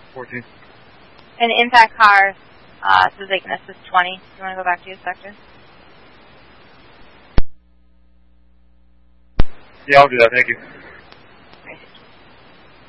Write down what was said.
14. And the impact car says they can assist 20. Do you want to go back to your sector? Yeah, I'll do that. Thank you.